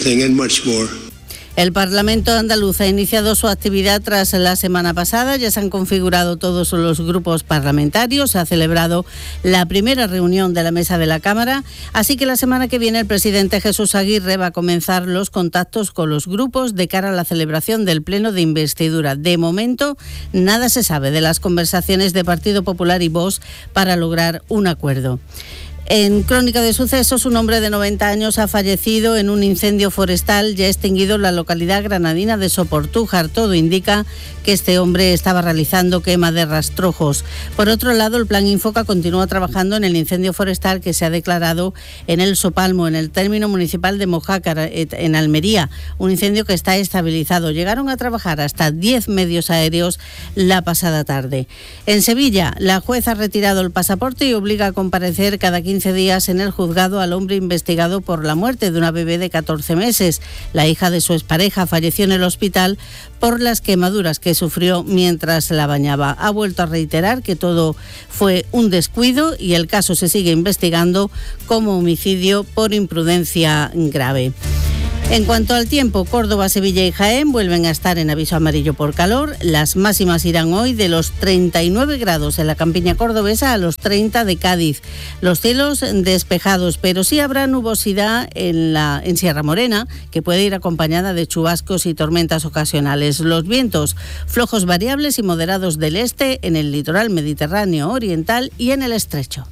El Parlamento andaluz ha iniciado su actividad tras la semana pasada. Ya se han configurado todos los grupos parlamentarios. Se ha celebrado la primera reunión de la mesa de la Cámara. Así que la semana que viene el presidente Jesús Aguirre va a comenzar los contactos con los grupos de cara a la celebración del pleno de investidura. De momento, nada se sabe de las conversaciones de Partido Popular y Vox para lograr un acuerdo. En crónica de sucesos, un hombre de noventa años ha fallecido en un incendio forestal ya extinguido en la localidad granadina de Soportújar. Todo indica que este hombre estaba realizando quema de rastrojos. Por otro lado, el Plan Infoca continúa trabajando en el incendio forestal que se ha declarado en el Sopalmo, en el término municipal de Mojácar, en Almería. Un incendio que está estabilizado. Llegaron a trabajar hasta diez medios aéreos la pasada tarde. En Sevilla, la jueza ha retirado el pasaporte y obliga a comparecer cada quince días en el juzgado al hombre investigado por la muerte de una bebé de catorce meses. La hija de su expareja falleció en el hospital por las quemaduras que sufrió mientras la bañaba. Ha vuelto a reiterar que todo fue un descuido y el caso se sigue investigando como homicidio por imprudencia grave. En cuanto al tiempo, Córdoba, Sevilla y Jaén vuelven a estar en aviso amarillo por calor. Las máximas irán hoy de los treinta y nueve grados en la campiña cordobesa a los treinta de Cádiz. Los cielos despejados, pero sí habrá nubosidad en, la, en Sierra Morena, que puede ir acompañada de chubascos y tormentas ocasionales. Los vientos flojos variables y moderados del este en el litoral mediterráneo oriental y en el estrecho.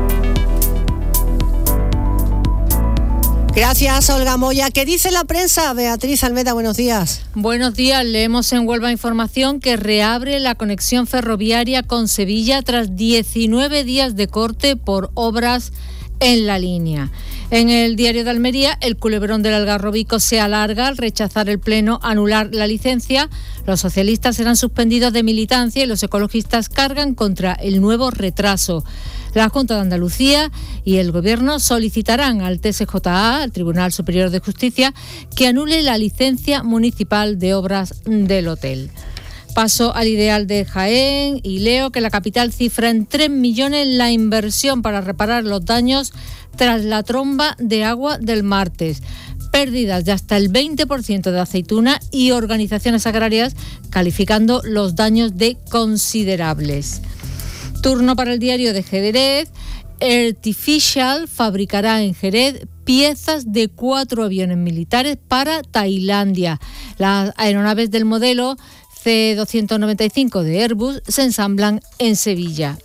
Gracias, Olga Moya. ¿Qué dice la prensa? Beatriz Almeda, buenos días. Buenos días. Leemos en Huelva Información que reabre la conexión ferroviaria con Sevilla tras diecinueve días de corte por obras en la línea. En el Diario de Almería, el culebrón del Algarrobico se alarga al rechazar el Pleno anular la licencia. Los socialistas serán suspendidos de militancia y los ecologistas cargan contra el nuevo retraso. La Junta de Andalucía y el Gobierno solicitarán al T S J A, al Tribunal Superior de Justicia, que anule la licencia municipal de obras del hotel. Paso al Ideal de Jaén y leo que la capital cifra en tres millones la inversión para reparar los daños tras la tromba de agua del martes. Pérdidas de hasta el veinte por ciento de aceituna y organizaciones agrarias calificando los daños de considerables. Turno para el Diario de Jerez. Artificial fabricará en Jerez piezas de cuatro aviones militares para Tailandia. Las aeronaves del modelo C doscientos noventa y cinco de Airbus se ensamblan en Sevilla.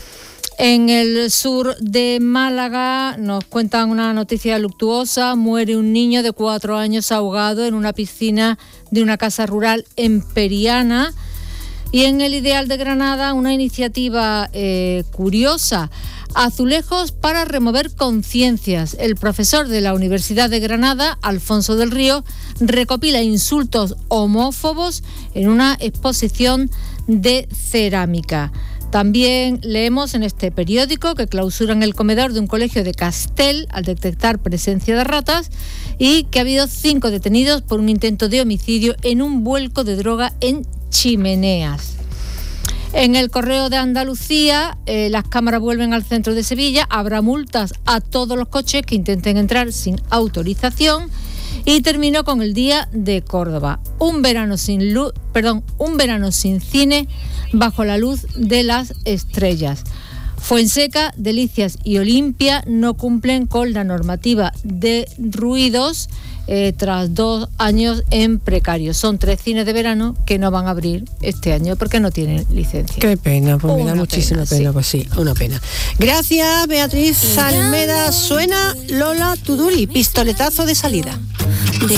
En el sur de Málaga nos cuentan una noticia luctuosa. Muere un niño de cuatro años ahogado en una piscina de una casa rural en Periana. Y en el Ideal de Granada, una iniciativa eh, curiosa. Azulejos para remover conciencias. El profesor de la Universidad de Granada, Alfonso del Río, recopila insultos homófobos en una exposición de cerámica. También leemos en este periódico que clausuran el comedor de un colegio de Castel al detectar presencia de ratas y que ha habido cinco detenidos por un intento de homicidio en un vuelco de droga en Chimeneas. En el Correo de Andalucía, eh, las cámaras vuelven al centro de Sevilla. Habrá multas a todos los coches que intenten entrar sin autorización. Y terminó con el Día de Córdoba. Un verano sin luz, perdón, un verano sin cine bajo la luz de las estrellas. Fuenseca, Delicias y Olimpia no cumplen con la normativa de ruidos eh, tras dos años en precario. Son tres cines de verano que no van a abrir este año porque no tienen licencia. Qué pena, pues me da Una muchísima pena, pena, sí. pues sí, una pena. Gracias, Beatriz Almeda. Suena Lola Tuduri, pistoletazo de salida. De